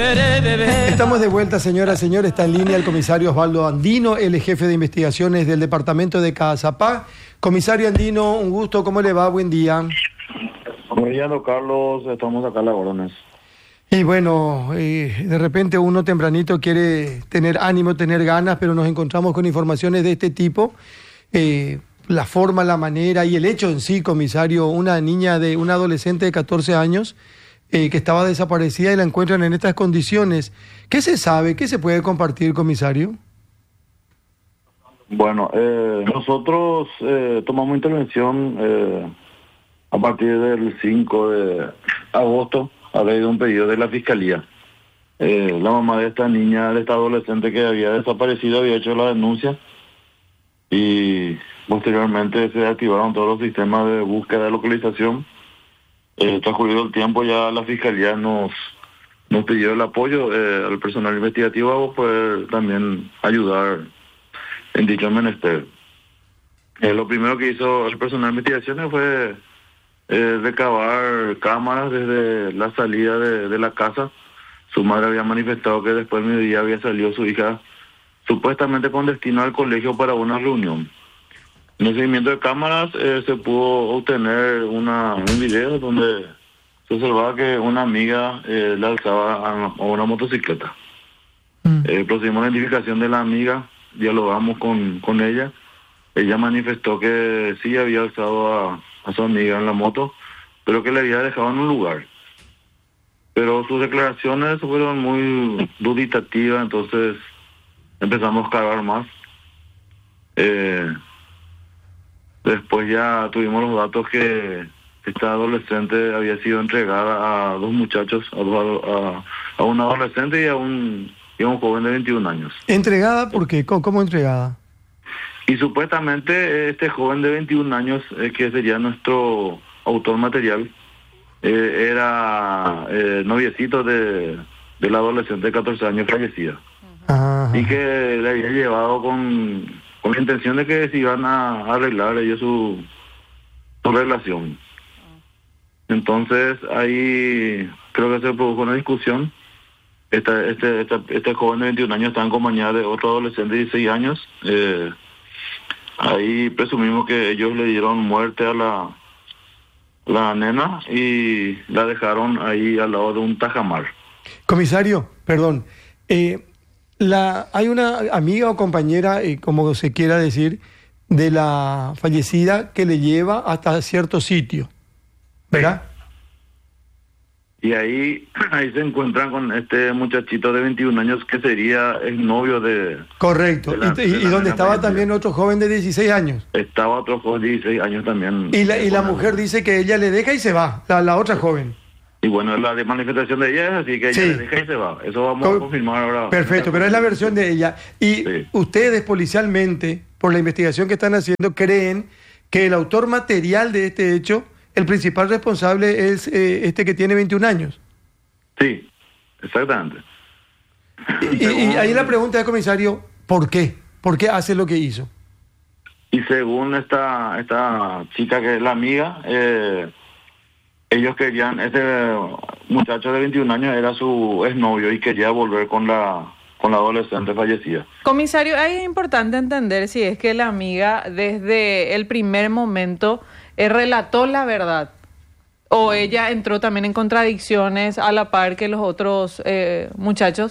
Estamos de vuelta, señora, señor. Está en línea el comisario Osvaldo Andino, el jefe de investigaciones del departamento de Cazapá. Comisario Andino, un gusto. ¿Cómo le va? Buen día. Buen día, don Carlos. Estamos acá a las órdenes. Y bueno, de repente uno tempranito quiere tener ánimo, tener ganas, pero nos encontramos con informaciones de este tipo. La forma, la manera y el hecho en sí, comisario, una adolescente de 14 años que estaba desaparecida y la encuentran en estas condiciones. ¿Qué se sabe? ¿Qué se puede compartir, comisario? Bueno, nosotros tomamos intervención a partir del 5 de agosto a raíz de un pedido de la Fiscalía. La mamá de esta niña, de esta adolescente que había desaparecido, había hecho la denuncia y posteriormente se activaron todos los sistemas de búsqueda de localización. Transcurrido el tiempo, ya la Fiscalía nos pidió el apoyo al personal investigativo a poder también ayudar en dicho menester. Lo primero que hizo el personal de investigaciones fue recabar cámaras desde la salida de la casa. Su madre había manifestado que después del mediodía había salido su hija supuestamente con destino al colegio para una reunión. En el seguimiento de cámaras se pudo obtener un video donde se observaba que una amiga le alzaba a una motocicleta. Procedimos a la identificación de la amiga, dialogamos con ella. Ella manifestó que sí había alzado a su amiga en la moto, pero que le había dejado en un lugar. Pero sus declaraciones fueron muy dubitativas, entonces empezamos a cavar más. Después ya tuvimos los datos que esta adolescente había sido entregada a dos muchachos, a un adolescente y a un joven de 21 años. ¿Entregada por qué? ¿Cómo entregada? Y supuestamente este joven de 21 años, que sería nuestro autor material, era noviecito de la adolescente de 14 años fallecida. Ajá. Y que le había llevado con la intención de que se iban a arreglar ellos su relación. Entonces ahí creo que se produjo una discusión. Este joven de 21 años está en compañía de otro adolescente de 16 años. Ahí presumimos que ellos le dieron muerte a la nena y la dejaron ahí al lado de un tajamar. Comisario, perdón, hay una amiga o compañera, como se quiera decir, de la fallecida que le lleva hasta cierto sitio, ¿verdad? Y ahí se encuentran con este muchachito de 21 años que sería el novio de... Correcto, y donde estaba también otro joven de 16 años. Estaba otro joven de 16 años también. Y la mujer dice que ella le deja y se va, la otra joven. Y bueno, la de manifestación de ella es así, que ella le deja y se va. Eso vamos a confirmar ahora. Perfecto, pero es la versión de ella. Y ustedes policialmente, por la investigación que están haciendo, creen que el autor material de este hecho, el principal responsable es este que tiene 21 años. Sí, exactamente. Y ahí la pregunta es, comisario, ¿por qué? ¿Por qué hace lo que hizo? Y según esta chica que es la amiga, ellos querían, este muchacho de 21 años era su exnovio y quería volver con la adolescente fallecida. Comisario, ahí es importante entender si es que la amiga desde el primer momento relató la verdad o ella entró también en contradicciones a la par que los otros muchachos.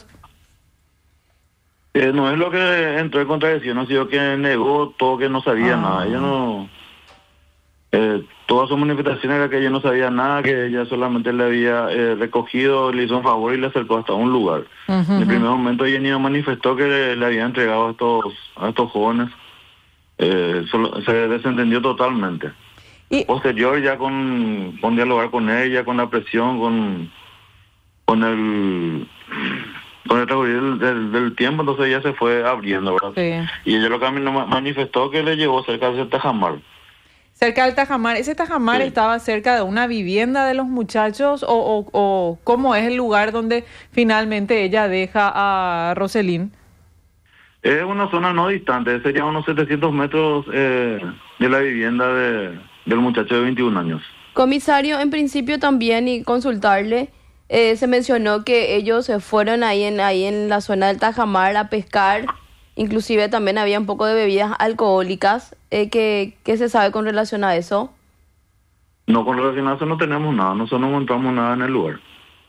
No es lo que entró en contradicción, sino que negó todo, que no sabía nada. Ella no... toda su manifestación era que ella no sabía nada, que ella solamente le había recogido, le hizo un favor y le acercó hasta un lugar. En el primer momento ella ni manifestó que le había entregado a estos jóvenes. Se desentendió totalmente. Y posterior, ya con dialogar con ella, con la presión, con el transcurrir del tiempo, entonces ella se fue abriendo, ¿verdad? Sí. Y ella lo que manifestó que le llevó cerca de ese tajamar. Cerca del tajamar. ¿Ese tajamar estaba cerca de una vivienda de los muchachos o cómo es el lugar donde finalmente ella deja a Roselín? Es una zona no distante, sería unos 700 metros de la vivienda del muchacho de 21 años. Comisario, en principio también, y consultarle, se mencionó que ellos se fueron ahí en la zona del Tajamar a pescar, inclusive también había un poco de bebidas alcohólicas. ¿Qué se sabe con relación a eso? No, con relación a eso no tenemos nada, nosotros no encontramos nada en el lugar.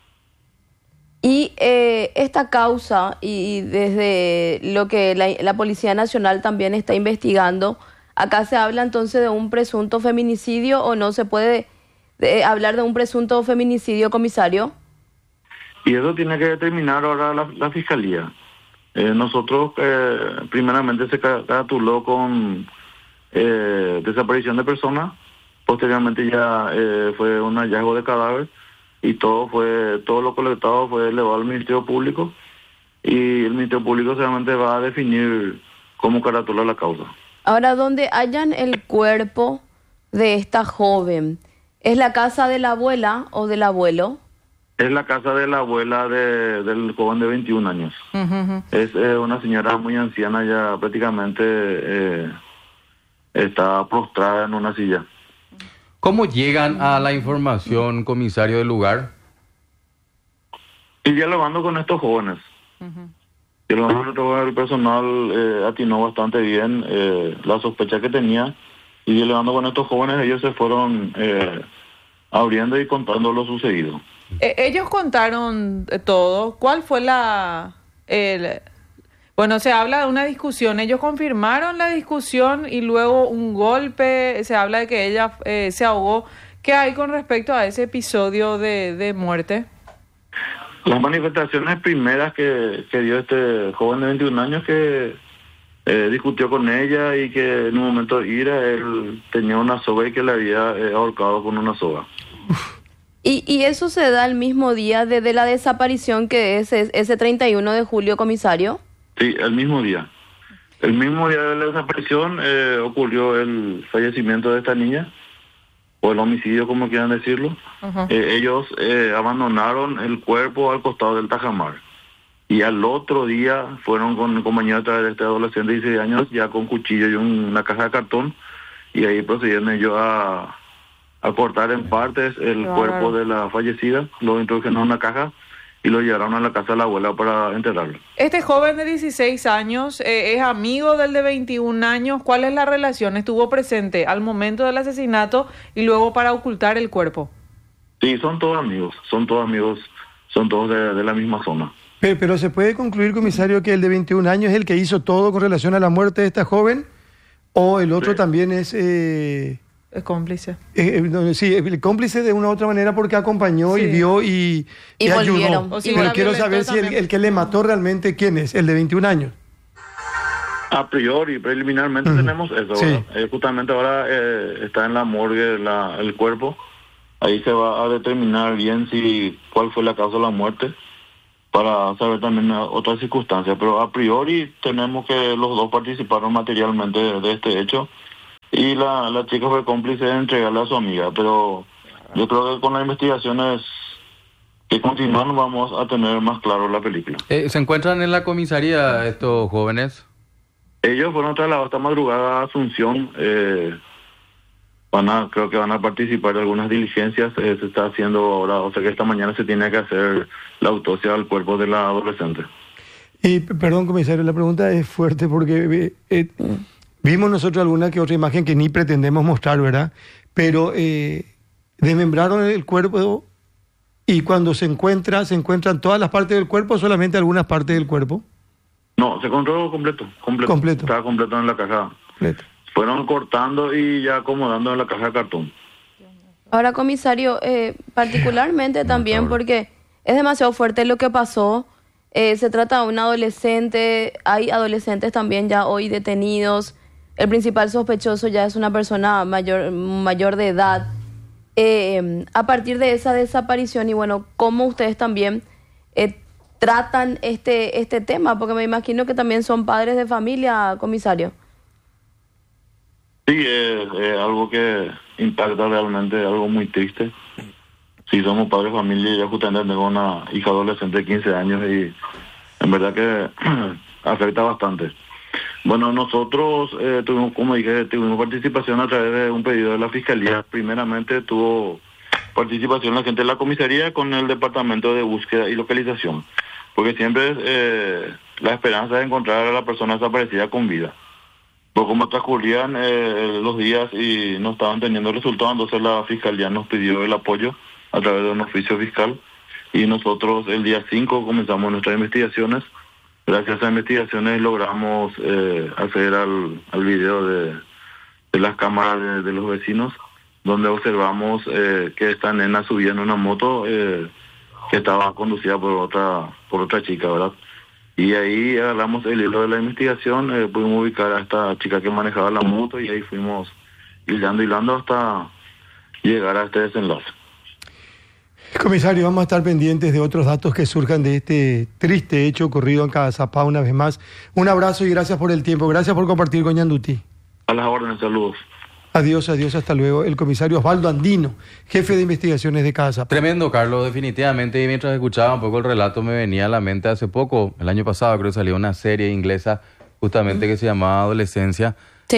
Y esta causa, y desde lo que la Policía Nacional también está investigando, acá se habla entonces de un presunto feminicidio, ¿o no se puede hablar de un presunto feminicidio, comisario? Y eso tiene que determinar ahora la Fiscalía. Nosotros primeramente se caratuló con desaparición de personas, posteriormente ya fue un hallazgo de cadáver, y todo lo colectado fue elevado al Ministerio Público, y el Ministerio Público solamente va a definir cómo caratula la causa. Ahora, donde hallan el cuerpo de esta joven, ¿es la casa de la abuela o del abuelo? Es la casa de la abuela del joven de 21 años. Ujú. Es una señora muy anciana, ya prácticamente está prostrada en una silla. ¿Cómo llegan a la información, comisario, del lugar? Y dialogando con estos jóvenes. El personal atinó bastante bien la sospecha que tenía, y dialogando con estos jóvenes ellos se fueron abriendo y contando lo sucedido. Ellos contaron todo. ¿Cuál fue Bueno, se habla de una discusión. Ellos confirmaron la discusión y luego un golpe. Se habla de que ella se ahogó. ¿Qué hay con respecto a ese episodio de muerte? Las manifestaciones primeras que dio este joven de 21 años, que discutió con ella y que en un momento de ira él tenía una soga y que le había ahorcado con una soga. Y eso se da el mismo día de la desaparición, que es ese 31 de julio, comisario. Sí, el mismo día. El mismo día de la desaparición ocurrió el fallecimiento de esta niña, o el homicidio, como quieran decirlo. Ellos abandonaron el cuerpo al costado del Tajamar. Y al otro día fueron con el compañero de este adolescente de 16 años, ya con cuchillo y una caja de cartón, y ahí procedieron ellos a cortar en partes el cuerpo de la fallecida, lo introdujeron en una caja y lo llevaron a la casa de la abuela para enterrarlo. Este joven de 16 años es amigo del de 21 años. ¿Cuál es la relación? ¿Estuvo presente al momento del asesinato y luego para ocultar el cuerpo? Sí, son todos amigos, son todos de la misma zona. Pero ¿se puede concluir, comisario, que el de 21 años es el que hizo todo con relación a la muerte de esta joven? ¿O el otro también es... Es cómplice. Sí, el cómplice de una u otra manera porque acompañó y vio y ayudó. O si Pero la quiero violentó saber si también. el que le mató realmente, ¿quién es? El de 21 años. A priori, preliminarmente tenemos eso. Sí. Justamente ahora está en la morgue el cuerpo. Ahí se va a determinar bien cuál fue la causa de la muerte, para saber también otras circunstancias. Pero a priori tenemos que los dos participaron materialmente de este hecho. Y la chica fue cómplice de entregarle a su amiga, pero yo creo que con las investigaciones que continúan vamos a tener más claro la película. ¿Se encuentran en la comisaría estos jóvenes? Ellos fueron trasladados esta madrugada a Asunción, creo que van a participar de algunas diligencias, se está haciendo ahora, o sea que esta mañana se tiene que hacer la autopsia al cuerpo de la adolescente. Y perdón, comisario, la pregunta es fuerte porque... vimos nosotros alguna que otra imagen que ni pretendemos mostrar, ¿verdad? Pero desmembraron el cuerpo y cuando se encuentran todas las partes del cuerpo o solamente algunas partes del cuerpo. No, se encontró completo. Estaba completo en la caja. Completo. Fueron cortando y ya acomodando en la caja de cartón. Ahora, comisario, particularmente también porque es demasiado fuerte lo que pasó. Se trata de un adolescente, hay adolescentes también ya hoy detenidos. El principal sospechoso ya es una persona mayor de edad. A partir de esa desaparición, y bueno, ¿cómo ustedes también tratan este tema? Porque me imagino que también son padres de familia, comisario. Sí, es algo que impacta realmente, algo muy triste. Sí, somos padres de familia y ya justamente tengo una hija adolescente de 15 años y en verdad que afecta bastante. Bueno, nosotros tuvimos, como dije, tuvimos participación a través de un pedido de la Fiscalía. Primeramente estuvo participación de la gente de la comisaría con el departamento de búsqueda y localización, porque siempre la esperanza es encontrar a la persona desaparecida con vida. Pues como transcurrían los días y no estaban teniendo resultados, entonces la Fiscalía nos pidió el apoyo a través de un oficio fiscal y nosotros el día 5 comenzamos nuestras investigaciones. Gracias a esas investigaciones logramos acceder al video de las cámaras de los vecinos, donde observamos que esta nena subía en una moto que estaba conducida por otra chica, ¿verdad? Y ahí agarramos el hilo de la investigación, pudimos ubicar a esta chica que manejaba la moto y ahí fuimos hilando hasta llegar a este desenlace. Comisario, vamos a estar pendientes de otros datos que surjan de este triste hecho ocurrido en Cazapá una vez más. Un abrazo y gracias por el tiempo. Gracias por compartir con Ñandutí. A las órdenes, saludos. Adiós, hasta luego. El comisario Osvaldo Andino, jefe de investigaciones de Cazapá. Tremendo, Carlos, definitivamente. Y mientras escuchaba un poco el relato me venía a la mente hace poco, el año pasado creo que salió una serie inglesa justamente que se llamaba Adolescencia. Sí.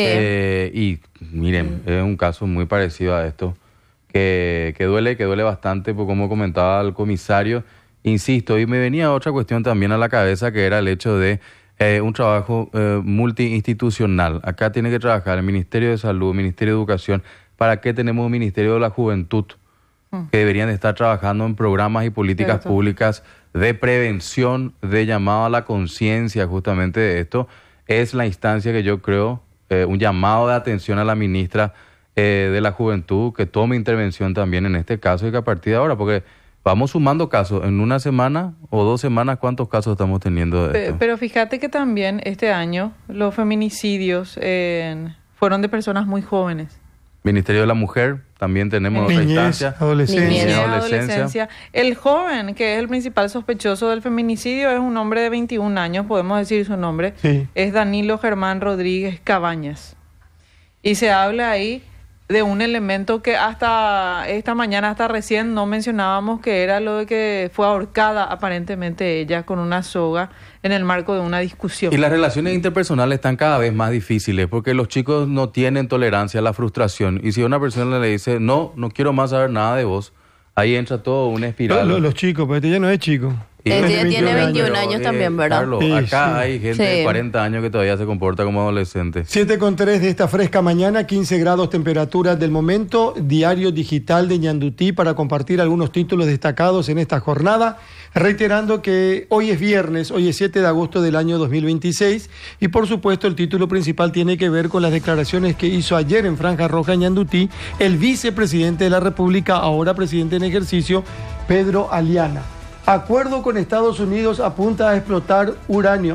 Y miren, es un caso muy parecido a esto. Que duele bastante, por como comentaba el comisario, insisto, y me venía otra cuestión también a la cabeza, que era el hecho de un trabajo multiinstitucional. Acá tiene que trabajar el Ministerio de Salud, el Ministerio de Educación. ¿Para qué tenemos un Ministerio de la Juventud? Que deberían de estar trabajando en programas y políticas públicas de prevención, de llamado a la conciencia justamente de esto. Es la instancia que yo creo, un llamado de atención a la ministra de la Juventud, que tome intervención también en este caso y que a partir de ahora, porque vamos sumando casos, en una semana o 2 semanas, ¿cuántos casos estamos teniendo de esto? Pero fíjate que también este año los feminicidios fueron de personas muy jóvenes. Ministerio de la Mujer, también tenemos otra Niñez, instancia. adolescencia. El joven, que es el principal sospechoso del feminicidio, es un hombre de 21 años, podemos decir su nombre, Sí. es Danilo Germán Rodríguez Cabañas. Y se habla ahí de un elemento que hasta esta mañana, hasta recién, no mencionábamos, que era lo de que fue ahorcada aparentemente ella con una soga en el marco de una discusión. Y las relaciones interpersonales están cada vez más difíciles porque los chicos no tienen tolerancia a la frustración. Y si una persona le dice, no quiero más saber nada de vos, ahí entra todo una espiral. Los chicos, pues este ya no es chico. Ella tiene 21 años también, ¿verdad? Carlos, Sí, acá sí. hay gente de 40 años que todavía se comporta como adolescente. 7:03 de esta fresca mañana, 15 grados temperatura del momento, diario digital de Ñandutí para compartir algunos títulos destacados en esta jornada, reiterando que hoy es viernes, hoy es 7 de agosto del año 2026 y por supuesto el título principal tiene que ver con las declaraciones que hizo ayer en Franja Roja Ñandutí el vicepresidente de la República, ahora presidente en ejercicio, Pedro Aliana. Acuerdo con Estados Unidos apunta a explorar uranio.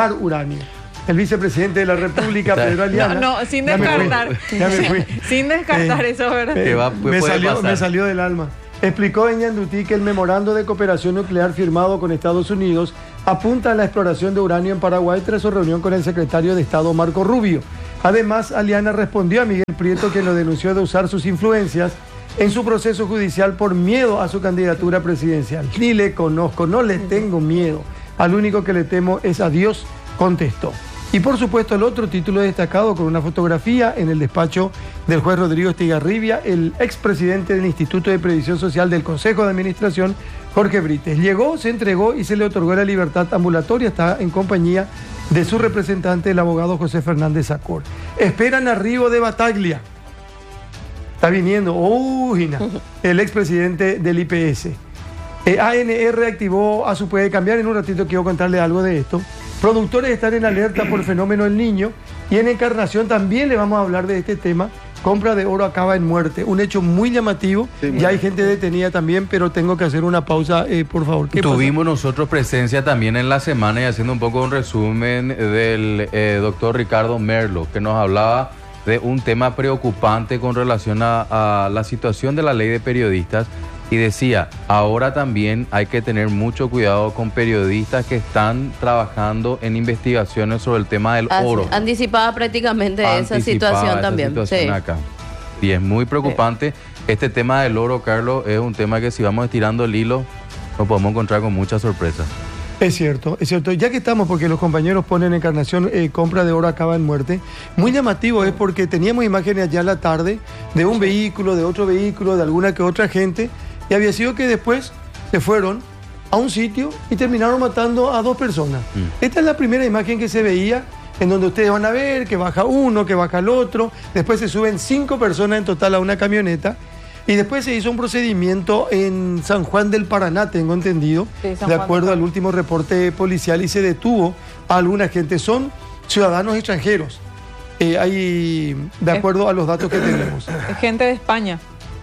El vicepresidente de la República, Pedro Aliana. No, sin descartar. Ya me fui. Sin descartar eso, ¿verdad? Me salió del alma. Explicó en Ñandutí que el memorando de cooperación nuclear firmado con Estados Unidos apunta a la exploración de uranio en Paraguay tras su reunión con el secretario de Estado Marco Rubio. Además, Aliana respondió a Miguel Prieto, que lo denunció de usar sus influencias en su proceso judicial por miedo a su candidatura presidencial. Ni le conozco, no le tengo miedo. Al único que le temo es a Dios, contestó. Y por supuesto el otro título destacado con una fotografía en el despacho del juez Rodrigo Estigarribia, el expresidente del Instituto de Previsión Social del Consejo de Administración, Jorge Brites. Llegó, se entregó y se le otorgó la libertad ambulatoria. Está en compañía de su representante, el abogado José Fernández Sacor. Esperan arribo de Bataglia. Está viniendo, el expresidente del IPS. ANR activó a su Puede Cambiar. En un ratito quiero contarle algo de esto. Productores están en alerta por el fenómeno del Niño. Y en Encarnación también le vamos a hablar de este tema. Compra de oro acaba en muerte. Un hecho muy llamativo. Sí, ya hay gente detenida también, pero tengo que hacer una pausa, por favor. Tuvimos nosotros presencia también en la semana y haciendo un poco un resumen del doctor Ricardo Merlo, que nos hablaba de un tema preocupante con relación a la situación de la ley de periodistas y decía, ahora también hay que tener mucho cuidado con periodistas que están trabajando en investigaciones sobre el tema del oro. Anticipada prácticamente esa situación también. Sí. Acá. Y es muy preocupante. Este tema del oro, Carlos, es un tema que si vamos estirando el hilo, nos podemos encontrar con muchas sorpresas. Es cierto, es cierto. Ya que estamos, porque los compañeros ponen Encarnación, compra de oro acaba en muerte. Muy llamativo es porque teníamos imágenes allá en la tarde de un vehículo, de otro vehículo, de alguna que otra gente, y había sido que después se fueron a un sitio y terminaron matando a 2 personas. Esta es la primera imagen que se veía, en donde ustedes van a ver que baja uno, que baja el otro, después se suben 5 personas en total a una camioneta. Y después se hizo un procedimiento en San Juan del Paraná, tengo entendido, de acuerdo al último reporte policial, y se detuvo a alguna gente. Son ciudadanos extranjeros, de acuerdo a los datos que tenemos. Es gente de España.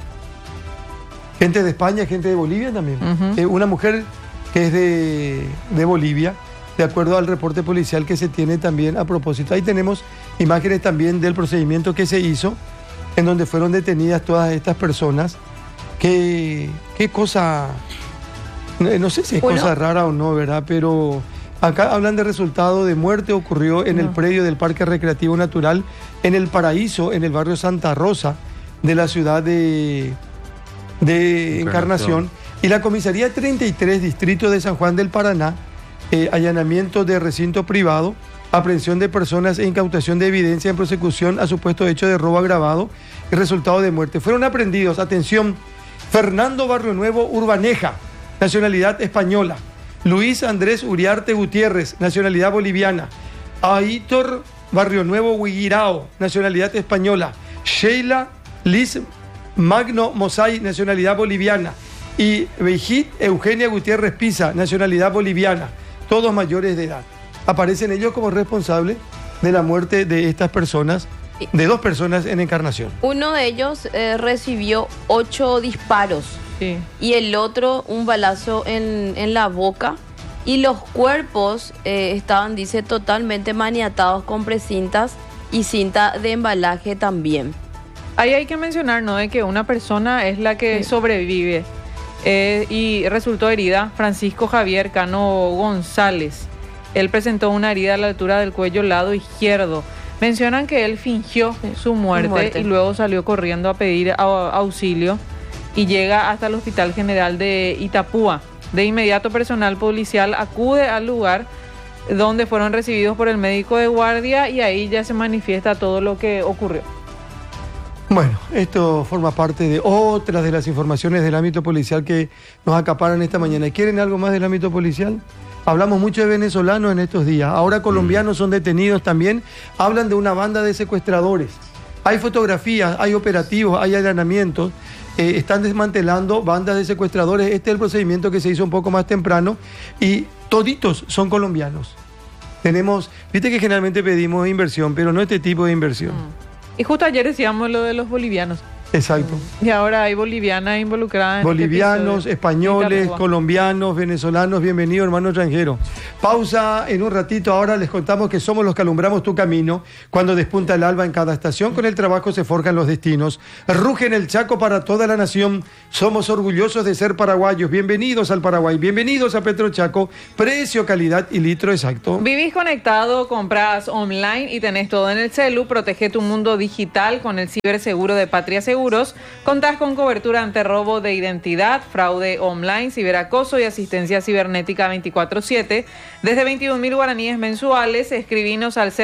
Gente de España, gente de Bolivia también. Una mujer que es de Bolivia, de acuerdo al reporte policial que se tiene también a propósito. Ahí tenemos imágenes también del procedimiento que se hizo, en donde fueron detenidas todas estas personas. Qué cosa, no sé si es cosa rara o no, ¿verdad? Pero acá hablan de resultado de muerte, ocurrió en el predio del Parque Recreativo Natural, en El Paraíso, en el barrio Santa Rosa, de la ciudad de Encarnación. Y la comisaría 33, distrito de San Juan del Paraná, allanamiento de recinto privado, aprehensión de personas e incautación de evidencia en prosecución a supuesto hecho de robo agravado y resultado de muerte. Fueron aprendidos, atención, Fernando Barrio Nuevo Urbaneja, nacionalidad española. Luis Andrés Uriarte Gutiérrez, nacionalidad boliviana. Aitor Barrio Nuevo Huiguirao, nacionalidad española. Sheila Liz Magno Mosay, nacionalidad boliviana. Y Beijit Eugenia Gutiérrez Pisa, nacionalidad boliviana. Todos mayores de edad. Aparecen ellos como responsables de la muerte de estas personas, de 2 personas en Encarnación. Uno de ellos recibió 8 disparos y el otro un balazo en la boca, y los cuerpos estaban, dice, totalmente maniatados con precintas y cinta de embalaje también. Ahí hay que mencionar, ¿no?, de que una persona es la que sobrevive y resultó herida. Francisco Javier Cano González. Él presentó una herida a la altura del cuello lado izquierdo. Mencionan que él fingió su muerte y luego salió corriendo a pedir auxilio y llega hasta el Hospital General de Itapúa. De inmediato, personal policial acude al lugar donde fueron recibidos por el médico de guardia, y ahí ya se manifiesta todo lo que ocurrió. Bueno, esto forma parte de otras de las informaciones del ámbito policial que nos acaparan esta mañana. ¿Quieren algo más del ámbito policial? Hablamos mucho de venezolanos en estos días. Ahora colombianos son detenidos también. Hablan de una banda de secuestradores. Hay fotografías, hay operativos, hay allanamientos. Están desmantelando bandas de secuestradores. Este es el procedimiento que se hizo un poco más temprano. Y toditos son colombianos. Viste que generalmente pedimos inversión, pero no este tipo de inversión. Y justo ayer decíamos lo de los bolivianos. Exacto. Y ahora hay bolivianas involucradas en bolivianos, este españoles, colombianos, venezolanos, bienvenido, hermano extranjero. Pausa en un ratito. Ahora les contamos que somos los que alumbramos tu camino. Cuando despunta el alba en cada estación, con el trabajo se forjan los destinos. Ruge en el Chaco para toda la nación. Somos orgullosos de ser paraguayos. Bienvenidos al Paraguay. Bienvenidos a Petrochaco. Precio, calidad y litro exacto. Vivís conectado, compras online y tenés todo en el celu. Protege tu mundo digital con el ciberseguro de Patria Seguros. Contás con cobertura ante robo de identidad, fraude online, ciberacoso y asistencia cibernética 24/7. Desde 21.000 guaraníes mensuales, escribinos al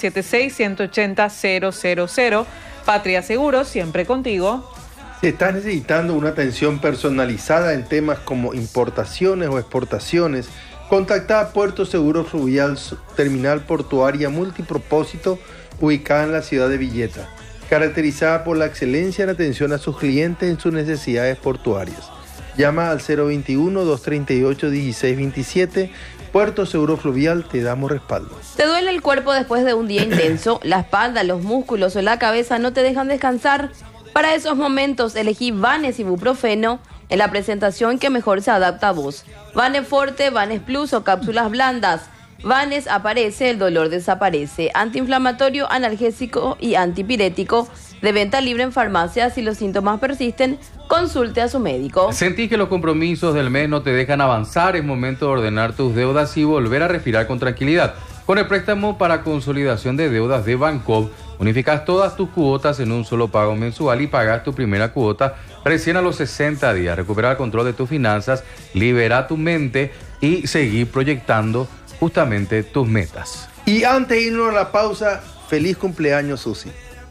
0976-180-000. Patria Seguros, siempre contigo. Si estás necesitando una atención personalizada en temas como importaciones o exportaciones, contacta a Puerto Seguro Fluvial, terminal portuaria multipropósito, ubicada en la ciudad de Villeta, caracterizada por la excelencia en atención a sus clientes en sus necesidades portuarias. Llama al 021-238-1627. Puerto Seguro Fluvial, te damos respaldo. ¿Te duele el cuerpo después de un día intenso? La espalda, los músculos o la cabeza no te dejan descansar. Para esos momentos, elegí Vanes Ibuprofeno en la presentación que mejor se adapta a vos. Vanes Forte, Vanes Plus o cápsulas blandas. Vanes aparece, el dolor desaparece. Antiinflamatorio, analgésico y antipirético. De venta libre en farmacias. Si los síntomas persisten, consulte a su médico. ¿Sentís que los compromisos del mes no te dejan avanzar? Es momento de ordenar tus deudas y volver a respirar con tranquilidad. Con el préstamo para consolidación de deudas de Bancov, Unificas todas tus cuotas en un solo pago mensual y pagas tu primera cuota recién a los 60 días. Recupera el control de tus finanzas, libera tu mente y seguir proyectando justamente tus metas. Y antes de irnos a la pausa, feliz cumpleaños, Susi.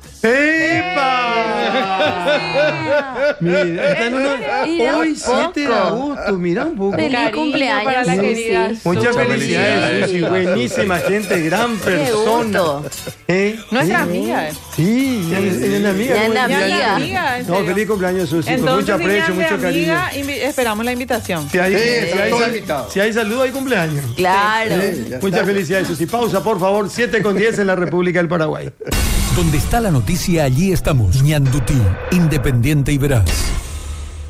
¡Epa! Mira, está en hoy 7 de agosto, mira un poco. Feliz Cariño cumpleaños, para la Susi. querida Muchas Muchas felicidades, felicidades. Susi. Buenísima gente, gran persona. gusto. Nuestra amiga. Sí, es una amiga. Ya es ¿cómo la es? Ya amiga. la amiga, en No, serio. feliz cumpleaños, Susi. Con Entonces, mucho aprecio, señal de mucho cariño. amiga, esperamos la invitación. Si hay, todo invitado. si hay salud, hay cumpleaños. Claro. Ya Muchas está. felicidades, Susi. Pausa, por favor. 7:10 en la República del Paraguay. Donde está la noticia, allí estamos. Ñandutí, independiente y veraz.